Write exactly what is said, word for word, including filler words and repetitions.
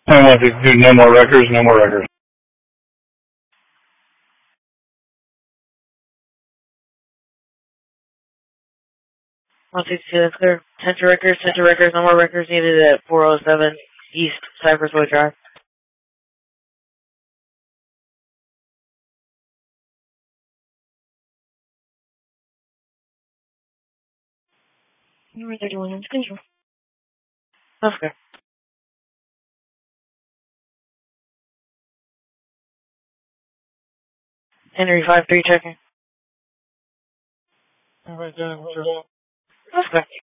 And one sixty-two, no more records, no more records. one sixty-two, that's clear. Center records, center records, no more records needed at four oh seven East Cypress Way Drive. Number thirty-one, into control. That's clear. Henry five three checking. That's clear.